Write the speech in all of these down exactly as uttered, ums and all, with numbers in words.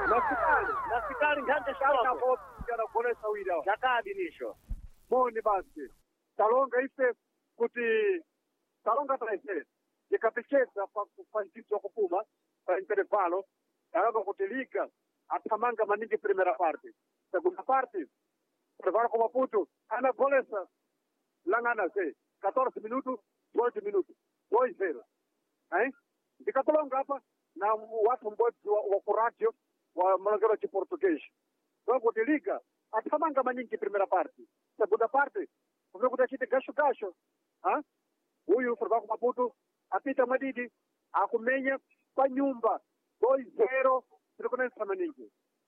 nasikali nasikali ngante shapa hapo anakolesa wida jakadi nisho moni basi talonga ife kuti talonga taise ikapecheza pa kufanyizo kupuma pa intervalo talonga kuti liga atamanga maningi primeira parte segunda parte prepara com Maputo ana golesa langana se catorze minutos doze minutos dois zero hein ndikatalonga hapa na watu mbodzi wa, wa kuradio wa malagero de português então kuti liga atamanga maningi primeira parte segunda parte porque kuti achite gasho gasho ha huyu Fervaco Maputo apita madidi akumenya kwa nyumba dois zero tirikunesa maningi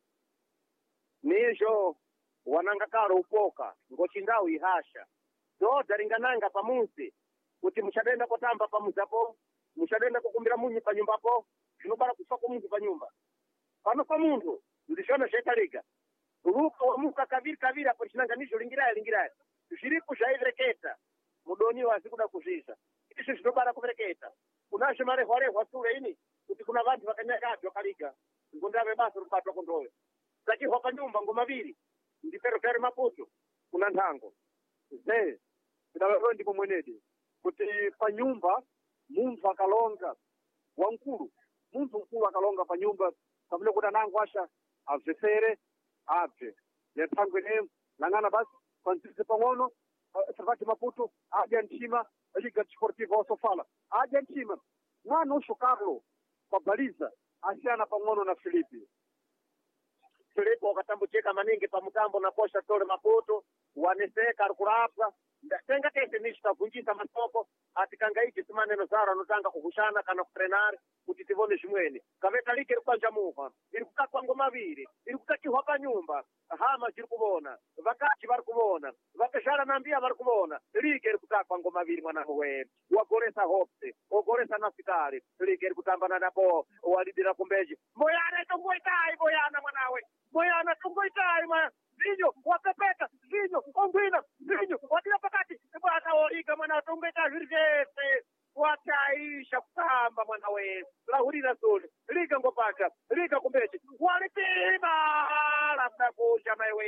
nijo wananga karo upoka ngochindau ihasha doda ringananga pamuzi kuti muchadenda kotamba pamuzapo muchadenda kukumbira munyi pa nyumbapo zvinobara kufa kumuzi pa nyumba pano pa muntu ndishona zvaitaliga ruka wamuka kaviri kaviri apo chinanganisho lingiraya lingiraya zviripo zvaireketa mudoni wazi kuda kuzvisa izvo zvinobara kureketa kunazvo marehwarehwa sure ini kuti kuna vantu vakanyakadzwa kaliga ngondave basa rubatwa kondroyo zachihwa pa nyumba ngomaviri ndiperofere Maputo kuna nthango ze ndalero ndipo mwenedi kuti pa nyumba munthu akalonga wankulu munthu mkulu akalonga pa nyumba pamene kuti anango asha abvesere abve yanthango ineyo lang'ana basi pantsitse pang'ono Fervaco Maputo adya mtima liga desportiva osofala adya mtima mwana usho Carlo pabaliza asiyana pang'ono na Filipe Filipe wakatambucheka maningi pa mutambo na posha tole Maputo waneseka arikurapwa ndatenga tese nicho tavunjisa masoko atikangaiji simaneno zaro anotanga kuhushana kana kutrenari kuti tivone zvimweni kaveta like iri kwanja muva iri kukakwa ngomaviri iri kukakihwa pa nyumba hama ziri kuvona vakachi vari kuvona vakazhala nambiya vari kuvona like iri kukakwa ngomaviri mwanangu we wagoresa hopsi ogoresa nasikali like iri kutambana napo walidira kumbeji moyana tongoitai moyana mwanawe moyana tongoitai mwa vinyo wapepeta vinyo ongwina vinyo watira pakati bwana oiga mwana tongoita zviri zvese wataisha kutamba mwana we lahurira zone liga ngopata liga kumbeji walitima labda kuja maiwe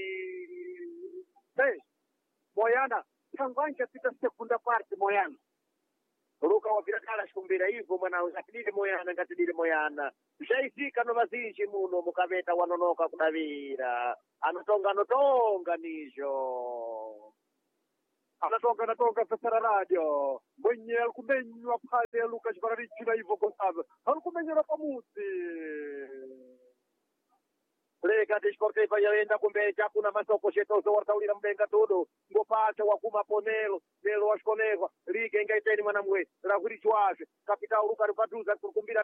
hey moyana tangwanja pita segunda parte moyana ruka wavirakala xikumbira ivo mwana ngatidile moyana ngatidile moyana zvaizika no vazinji muno mukaveta wanonoka kudavira anotonga anotonga nizvo anatonga natonga fesera radio mwenye alikumenywa phale Lucas Bararichi na Ivo Gonçalves alikumenyera pamuzi Liga desportiva yaenda kumbeja kuna masoko shetozo wartaulira mbenga todo ngopata wakuma ponelo nelo washkoneva liga ingaiteni mwanamwe rahurichwazve kapita uruka rupatuza kukumbira